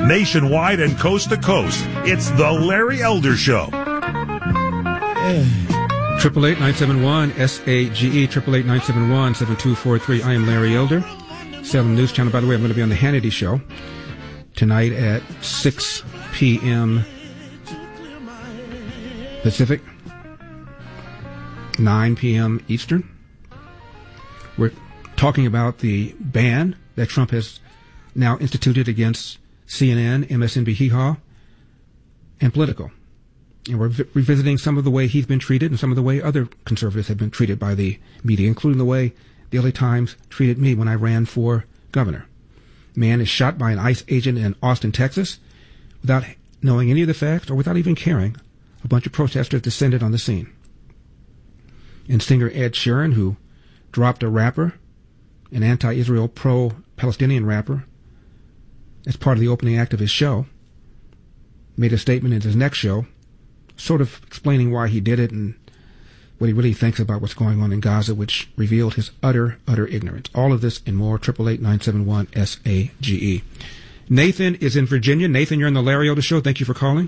nationwide and coast to coast. It's the Larry Elder Show. 888-971-SAGE, 888-971-7243. I am Larry Elder. Salem News Channel. By the way, I'm going to be on the Hannity Show tonight at 6 p.m. Pacific, 9 p.m. Eastern. We're talking about the ban that Trump has now instituted against CNN, MSNBC, and Politico. And we're revisiting some of the way he's been treated and some of the way other conservatives have been treated by the media, including the way the LA Times treated me when I ran for governor. Man is shot by an ICE agent in Austin, Texas, without knowing any of the facts or without even caring. A bunch of protesters descended on the scene. And singer Ed Sheeran, who dropped a rapper, an anti-Israel, pro-Palestinian rapper, as part of the opening act of his show, made a statement in his next show, sort of explaining why he did it and what he really thinks about what's going on in Gaza, which revealed his utter ignorance. All of this and more, 888-971-SAGE. Nathan is in Virginia. Nathan, you're on the Larry Elder Show. Thank you for calling.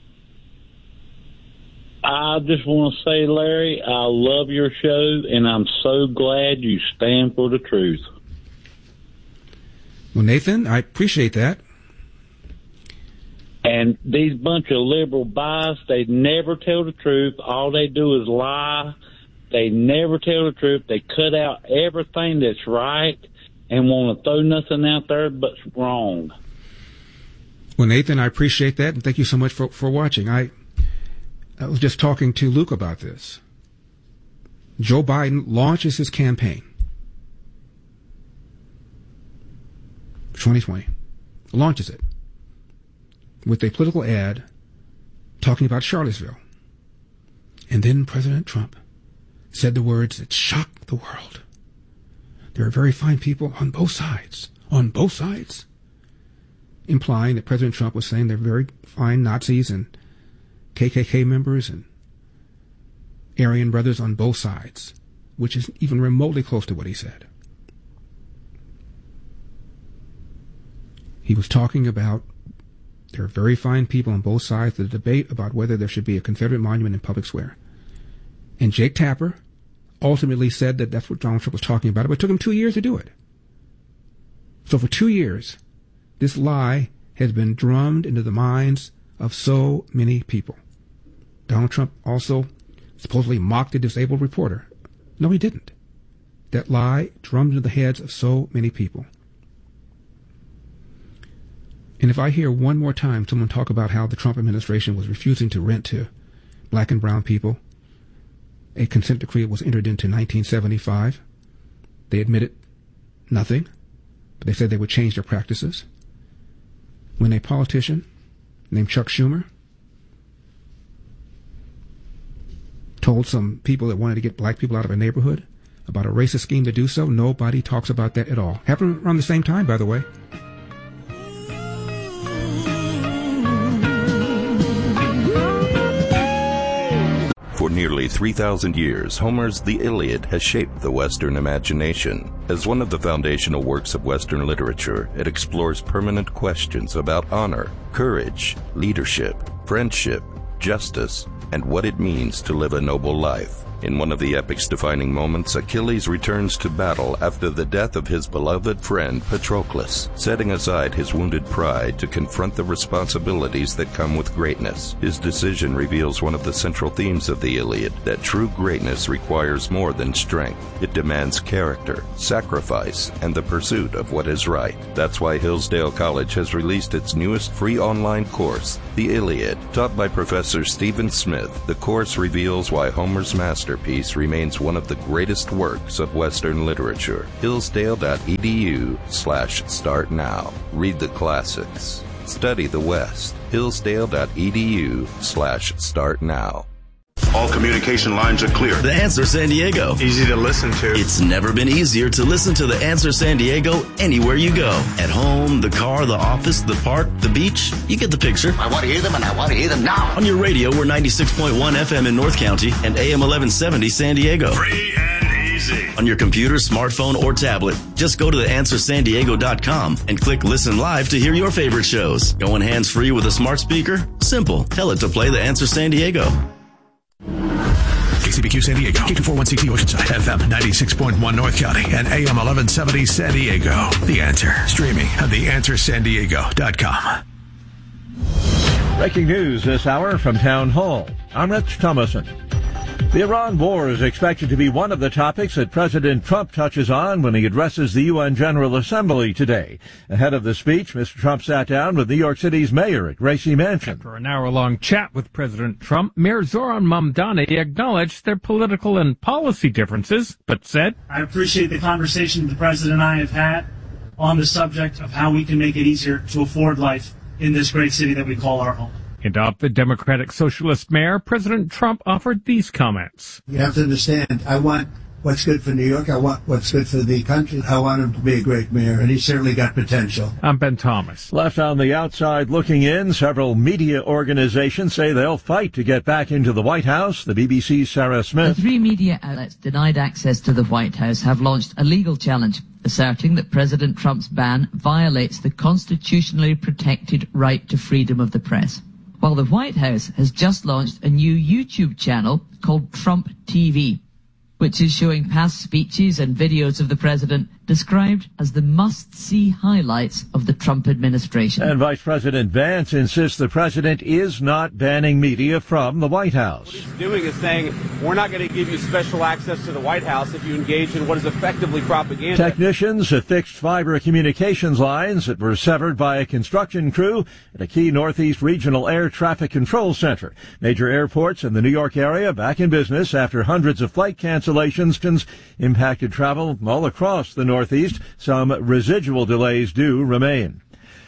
I just want to say, Larry, I love your show, and I'm so glad you stand for the truth. Well, Nathan, I appreciate that. And these bunch of liberal bias, they never tell the truth. All they do is lie. They never tell the truth. They cut out everything that's right and want to throw nothing out there but's wrong. Well, Nathan, I appreciate that, and thank you so much for watching. I was just talking to Luke about this. Joe Biden launches his campaign. 2020. Launches it with a political ad talking about Charlottesville. And then President Trump said the words that shocked the world. There are very fine people on both sides, implying that President Trump was saying they're very fine Nazis and KKK members and Aryan brothers on both sides, which is even remotely close to what he said. He was talking about there are very fine people on both sides of the debate about whether there should be a Confederate monument in public square. And Jake Tapper ultimately said that that's what Donald Trump was talking about, but it took him 2 years to do it. So for 2 years, this lie has been drummed into the minds of so many people. Donald Trump also supposedly mocked a disabled reporter. No, he didn't. That lie drummed into the heads of so many people. And if I hear one more time someone talk about how the Trump administration was refusing to rent to black and brown people, a consent decree was entered into 1975. They admitted nothing, but they said they would change their practices. When a politician named Chuck Schumer told some people that wanted to get black people out of a neighborhood about a racist scheme to do so, nobody talks about that at all. Happened around the same time, by the way. For nearly 3,000 years, Homer's The Iliad has shaped the Western imagination. As one of the foundational works of Western literature, it explores permanent questions about honor, courage, leadership, friendship, justice, and what it means to live a noble life. In one of the epic's defining moments, Achilles returns to battle after the death of his beloved friend Patroclus, setting aside his wounded pride to confront the responsibilities that come with greatness. His decision reveals one of the central themes of the Iliad, that true greatness requires more than strength. It demands character, sacrifice, and the pursuit of what is right. That's why Hillsdale College has released its newest free online course, The Iliad. Taught by Professor Stephen Smith, the course reveals why Homer's masterpiece remains one of the greatest works of Western literature. Hillsdale.edu/start now. Read the classics. Study the West. Hillsdale.edu/start now. All communication lines are clear. The Answer San Diego. Easy to listen to. It's never been easier to listen to The Answer San Diego anywhere you go. At home, the car, the office, the park, the beach. You get the picture. I want to hear them, and I want to hear them now. On your radio, we're 96.1 FM in North County and AM 1170 San Diego. Free and easy. On your computer, smartphone, or tablet, just go to theanswersandiego.com and click Listen Live to hear your favorite shows. Going hands-free with a smart speaker? Simple. Tell it to play The Answer San Diego. KCBQ San Diego, K241CT Oceanside, FM 96.1 North County, and AM 1170 San Diego. The Answer, streaming at theanswersandiego.com. Breaking news this hour from Town Hall. I'm Rich Thomason. The Iran war is expected to be one of the topics that President Trump touches on when he addresses the UN General Assembly today. Ahead of the speech, Mr. Trump sat down with New York City's mayor at Gracie Mansion. After an hour-long chat with President Trump, Mayor Zoran Mamdani acknowledged their political and policy differences, but said, I appreciate the conversation the President and I have had on the subject of how we can make it easier to afford life in this great city that we call our home. And of the Democratic Socialist mayor, President Trump offered these comments. You have to understand, I want what's good for New York. I want what's good for the country. I want him to be a great mayor, and he's certainly got potential. I'm Ben Thomas. Left on the outside looking in, several media organizations say they'll fight to get back into the White House. The BBC's Sarah Smith. The three media outlets denied access to the White House have launched a legal challenge, asserting that President Trump's ban violates the constitutionally protected right to freedom of the press. While the White House has just launched a new YouTube channel called Trump TV, which is showing past speeches and videos of the president described as the must-see highlights of the Trump administration. And Vice President Vance insists the president is not banning media from the White House. What he's doing is saying, we're not going to give you special access to the White House if you engage in what is effectively propaganda. Technicians have fixed fiber communications lines that were severed by a construction crew at a key Northeast Regional Air Traffic Control Center. Major airports in the New York area back in business after hundreds of flight cancellations impacted travel all across the Northeast. Some residual delays do remain.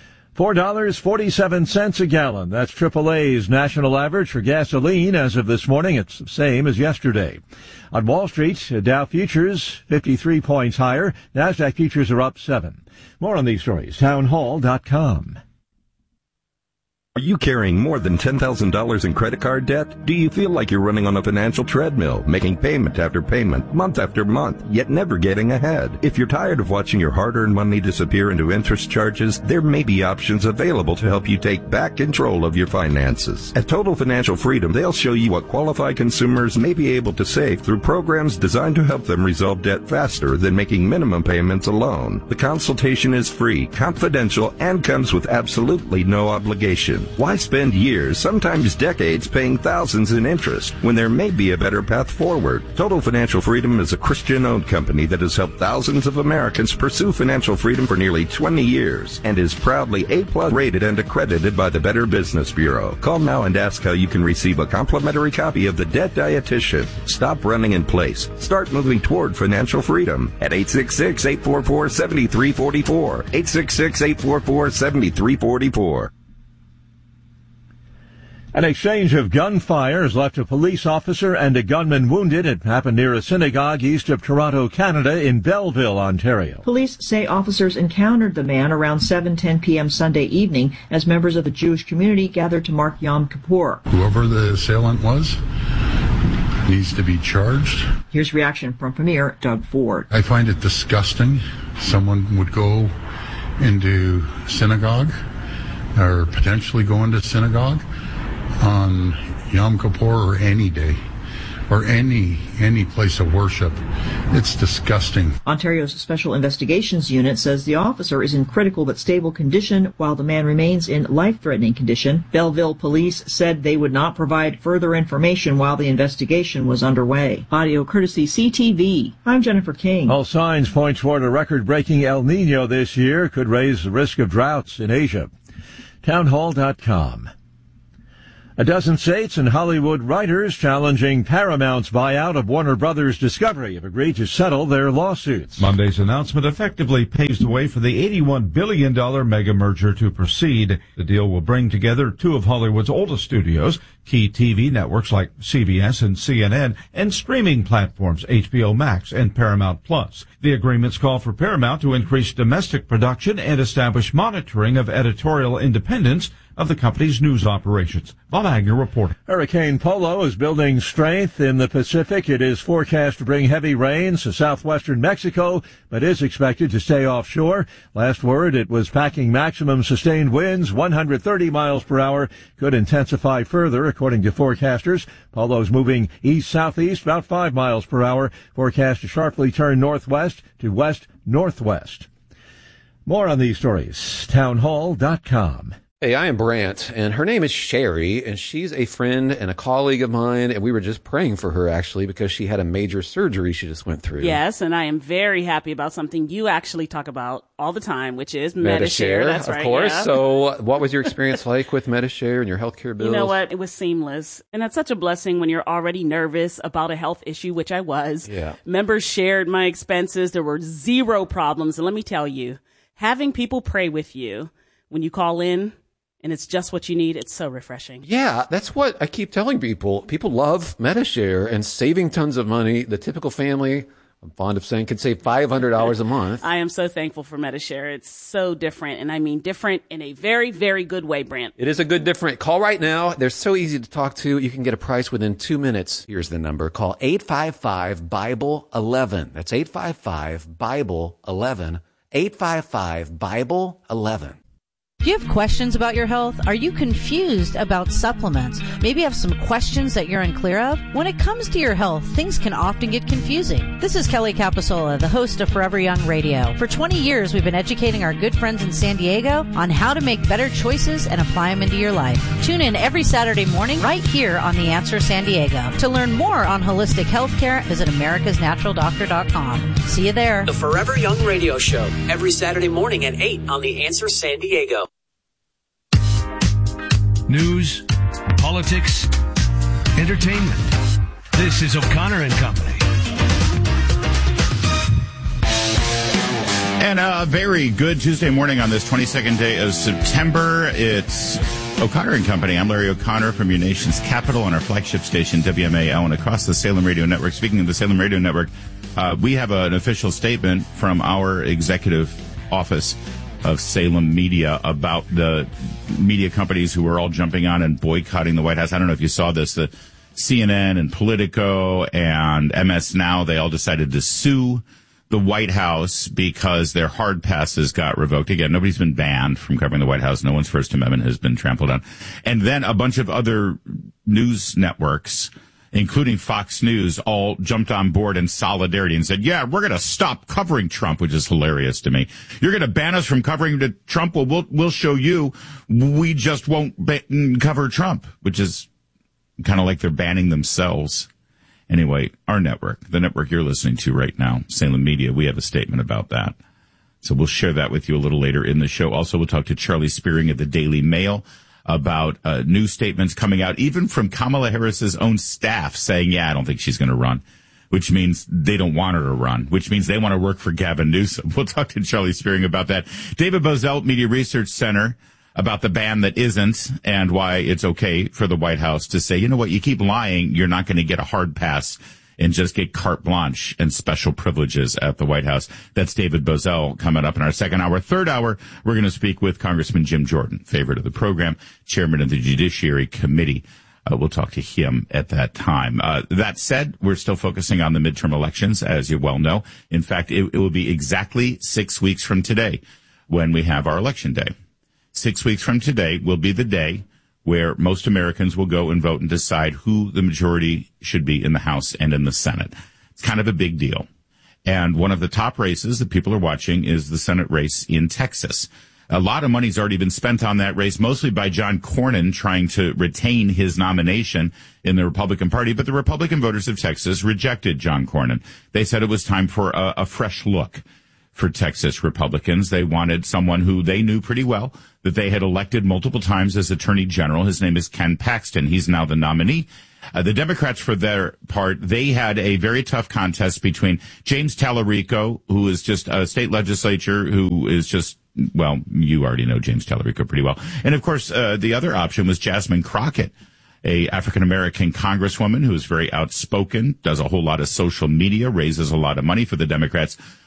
$4.47 a gallon. That's AAA's national average for gasoline as of this morning. It's the same as yesterday. On Wall Street, Dow futures 53 points higher. NASDAQ futures are up 7. More on these stories, townhall.com. Are you carrying more than $10,000 in credit card debt? Do you feel like you're running on a financial treadmill, making payment after payment, month after month, yet never getting ahead? If you're tired of watching your hard-earned money disappear into interest charges, there may be options available to help you take back control of your finances. At Total Financial Freedom, they'll show you what qualified consumers may be able to save through programs designed to help them resolve debt faster than making minimum payments alone. The consultation is free, confidential, and comes with absolutely no obligation. Why spend years, sometimes decades, paying thousands in interest when there may be a better path forward? Total Financial Freedom is a Christian-owned company that has helped thousands of Americans pursue financial freedom for nearly 20 years and is proudly A+ rated and accredited by the Better Business Bureau. Call now and ask how you can receive a complimentary copy of The Debt Dietitian. Stop running in place. Start moving toward financial freedom at 866-844-7344. 866-844-7344. An exchange of gunfire has left a police officer and a gunman wounded. It happened near a synagogue east of Toronto, Canada, in Belleville, Ontario. Police say officers encountered the man around 7:10 p.m. Sunday evening as members of the Jewish community gathered to mark Yom Kippur. Whoever the assailant was needs to be charged. Here's reaction from Premier Doug Ford. I find it disgusting. Someone would go into synagogue or potentially go into synagogue on Yom Kippur or any day or any place of worship. It's disgusting. Ontario's Special Investigations Unit says the officer is in critical but stable condition while the man remains in life-threatening condition. Belleville police said they would not provide further information while the investigation was underway. Audio courtesy CTV. I'm Jennifer King. All signs point toward a record-breaking El Nino this year. Could raise the risk of droughts in Asia. Townhall.com. A dozen states and Hollywood writers challenging Paramount's buyout of Warner Brothers Discovery have agreed to settle their lawsuits. Monday's announcement effectively paves the way for the $81 billion mega merger to proceed. The deal will bring together two of Hollywood's oldest studios, key TV networks like CBS and CNN, and streaming platforms HBO Max and Paramount Plus. The agreements call for Paramount to increase domestic production and establish monitoring of editorial independence, of the company's news operations. Bob Agnew reporting. Hurricane Polo is building strength in the Pacific. It is forecast to bring heavy rains to southwestern Mexico, but is expected to stay offshore. Last word, it was packing maximum sustained winds, 130 miles per hour, could intensify further, according to forecasters. Polo's moving east-southeast, about 5 miles per hour, forecast to sharply turn northwest to west-northwest. More on these stories, townhall.com. Hey, I am Brant, and her name is Sherry, and she's a friend and a colleague of mine, and we were just praying for her, actually, because she had a major surgery she just went through. Yes, and I am very happy about something you actually talk about all the time, which is Medi-Share. That's right, of course. Yeah. So what was your experience like with Medi-Share and your healthcare bills? You know what? It was seamless, and that's such a blessing when you're already nervous about a health issue, which I was. Yeah. Members shared my expenses. There were zero problems, and let me tell you, having people pray with you when you call in, and it's just what you need, it's so refreshing. Yeah, that's what I keep telling people. People love Medi-Share and saving tons of money. The typical family, I'm fond of saying, can save $500 a month. I am so thankful for Medi-Share. It's so different, and I mean different in a very, very good way, Brant. It is a good different. Call right now. They're so easy to talk to. You can get a price within 2 minutes. Here's the number. Call 855-BIBLE-11. That's 855-BIBLE-11. 855-BIBLE-11. Do you have questions about your health? Are you confused about supplements? Maybe you have some questions that you're unclear of? When it comes to your health, things can often get confusing. This is Kelly Capasola, the host of Forever Young Radio. For 20 years, we've been educating our good friends in San Diego on how to make better choices and apply them into your life. Tune in every Saturday morning right here on The Answer San Diego. To learn more on holistic health care, visit americasnaturaldoctor.com. See you there. The Forever Young Radio Show, every Saturday morning at 8 on The Answer San Diego. News, politics, entertainment. This is O'Connor and Company. And a very good Tuesday morning on this 22nd day of September. It's O'Connor and Company. I'm Larry O'Connor from your nation's capital on our flagship station, WMAL, and across the Salem Radio Network. Speaking of the Salem Radio Network, we have an official statement from our executive office of Salem Media about the media companies who are all jumping on and boycotting the White House. I don't know if you saw this. The CNN and Politico and MS Now, they all decided to sue the White House because their hard passes got revoked. Again, nobody's been banned from covering the White House. No one's First Amendment has been trampled on. And then a bunch of other news networks, including Fox News, all jumped on board in solidarity and said, yeah, we're going to stop covering Trump, which is hilarious to me. You're going to ban us from covering Trump? Well, we'll show you. We just won't cover Trump, which is kind of like they're banning themselves. Anyway, our network, the network you're listening to right now, Salem Media, we have a statement about that. So we'll share that with you a little later in the show. Also, we'll talk to Charlie Spearing of the Daily Mail about new statements coming out, even from Kamala Harris's own staff saying, yeah, I don't think she's going to run, which means they don't want her to run, which means they want to work for Gavin Newsom. We'll talk to Charlie Spearing about that. David Bozell, Media Research Center, about the ban that isn't and why it's okay for the White House to say, you know what, you keep lying, you're not going to get a hard pass and just get carte blanche and special privileges at the White House. That's David Bozell coming up in our second hour. Third hour, we're going to speak with Congressman Jim Jordan, favorite of the program, chairman of the Judiciary Committee. We'll talk to him at that time. That said, we're still focusing on the midterm elections, as you well know. In fact, it will be exactly 6 weeks from today when we have our election day. 6 weeks from today will be the day where most Americans will go and vote and decide who the majority should be in the House and in the Senate. It's kind of a big deal. And one of the top races that people are watching is the Senate race in Texas. A lot of money's already been spent on that race, mostly by John Cornyn trying to retain his nomination in the Republican Party. But the Republican voters of Texas rejected John Cornyn. They said it was time for a fresh look for Texas Republicans. They wanted someone who they knew pretty well, that they had elected multiple times as Attorney General. His name is Ken Paxton. He's now the nominee. The Democrats, for their part, they had a very tough contest between James Tallarico, who is just a state legislature, who is just, well, you already know James Tallarico pretty well. And, of course, the other option was Jasmine Crockett, a African-American congresswoman who is very outspoken, does a whole lot of social media, raises a lot of money for the Democrats.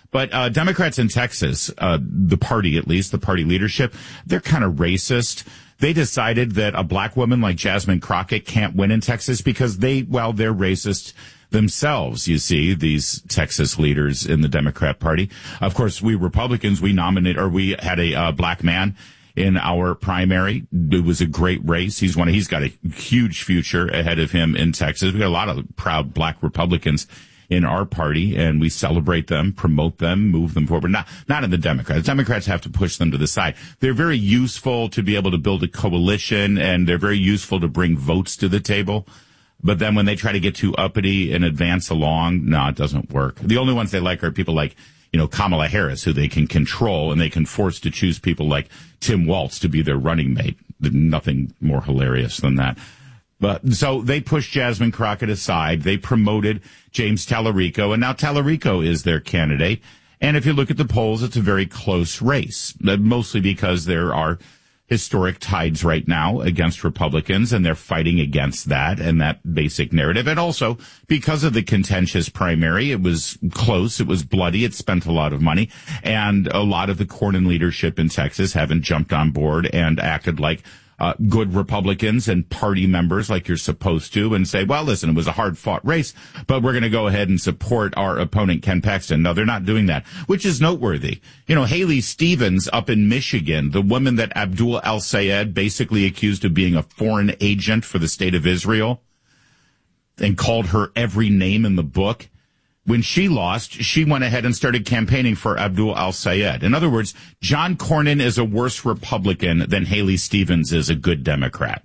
But Democrats in Texas, the party at least, the party leadership, they're kind of racist. They decided that a black woman like Jasmine Crockett can't win in Texas because they're racist themselves, you see, these Texas leaders in the Democrat Party. Of course, we Republicans, we had a black man in our primary. It was a great race. He's got a huge future ahead of him in Texas. We got a lot of proud black Republicans in our party, and we celebrate them, promote them, move them forward. Not in the Democrats. Democrats have to push them to the side. They're very useful to be able to build a coalition, and they're very useful to bring votes to the table. But then when they try to get too uppity and advance along, no, it doesn't work. The only ones they like are people like, Kamala Harris, who they can control, and they can force to choose people like Tim Walz to be their running mate. Nothing more hilarious than that. But so they pushed Jasmine Crockett aside. They promoted James Tallarico, and now Tallarico is their candidate. And if you look at the polls, it's a very close race, mostly because there are historic tides right now against Republicans, and they're fighting against that and that basic narrative. And also because of the contentious primary, it was close, it was bloody, it spent a lot of money, and a lot of the Cornyn leadership in Texas haven't jumped on board and acted like good Republicans and party members like you're supposed to, and say, well, listen, it was a hard-fought race, but we're going to go ahead and support our opponent, Ken Paxton. No, they're not doing that, which is noteworthy. Haley Stevens up in Michigan, the woman that Abdul al-Sayed basically accused of being a foreign agent for the state of Israel and called her every name in the book. When she lost, she went ahead and started campaigning for Abdul al-Sayed. In other words, John Cornyn is a worse Republican than Haley Stevens is a good Democrat.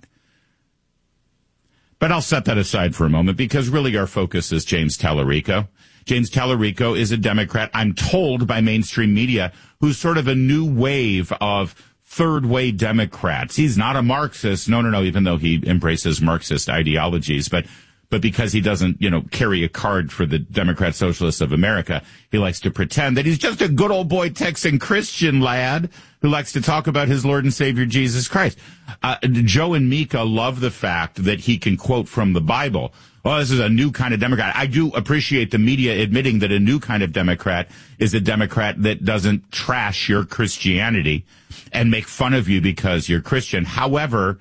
But I'll set that aside for a moment because really our focus is James Tallarico. James Tallarico is a Democrat, I'm told by mainstream media, who's sort of a new wave of third-way Democrats. He's not a Marxist. No, even though he embraces Marxist ideologies, but because he doesn't, carry a card for the Democrat Socialists of America, he likes to pretend that he's just a good old boy Texan Christian lad who likes to talk about his Lord and Savior Jesus Christ. Joe and Mika love the fact that he can quote from the Bible. Well, this is a new kind of Democrat. I do appreciate the media admitting that a new kind of Democrat is a Democrat that doesn't trash your Christianity and make fun of you because you're Christian. However,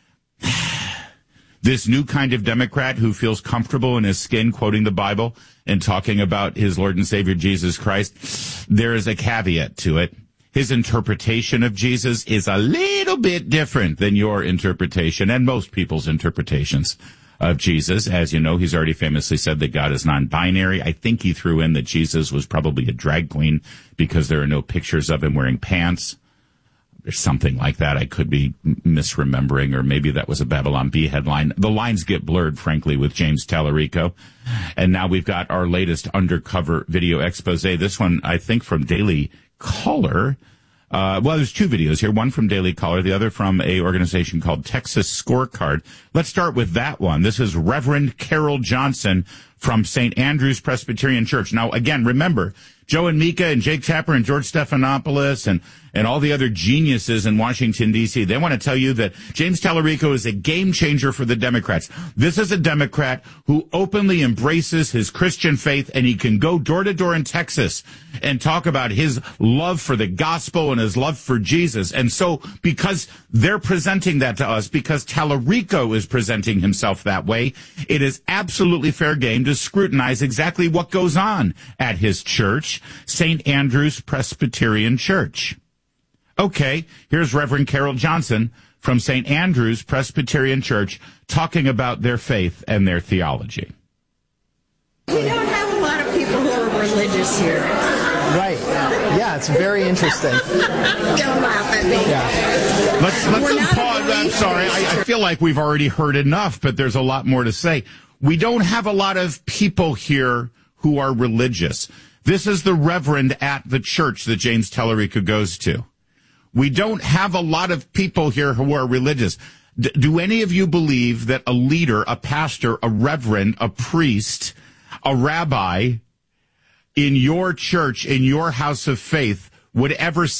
this new kind of Democrat who feels comfortable in his skin quoting the Bible and talking about his Lord and Savior Jesus Christ, there is a caveat to it. His interpretation of Jesus is a little bit different than your interpretation and most people's interpretations of Jesus. As you know, he's already famously said that God is non-binary. I think he threw in that Jesus was probably a drag queen because there are no pictures of him wearing pants. There's something like that. I could be misremembering, or maybe that was a Babylon Bee headline. The lines get blurred, frankly, with James Tallarico. And now we've got our latest undercover video expose. This one, I think, from Daily Caller. There's two videos here, one from Daily Caller, the other from a organization called Texas Scorecard. Let's start with that one. This is Reverend Carol Johnson from St. Andrew's Presbyterian Church. Now, again, remember, Joe and Mika and Jake Tapper and George Stephanopoulos and all the other geniuses in Washington, D.C., they want to tell you that James Tallarico is a game changer for the Democrats. This is a Democrat who openly embraces his Christian faith, and he can go door to door in Texas and talk about his love for the gospel and his love for Jesus. And so because they're presenting that to us, because Tallarico is presenting himself that way, it is absolutely fair game to scrutinize exactly what goes on at his church, St. Andrew's Presbyterian Church. Okay, here's Reverend Carol Johnson from St. Andrew's Presbyterian Church talking about their faith and their theology. We don't have a lot of people who are religious here. Right. Yeah, it's very interesting. Don't laugh at me. Yeah. Let's pause. I'm sorry. I feel like we've already heard enough, but there's a lot more to say. We don't have a lot of people here who are religious. This is the reverend at the church that James Tallarico goes to. We don't have a lot of people here who are religious. Do any of you believe that a leader, a pastor, a reverend, a priest, a rabbi in your church, in your house of faith would ever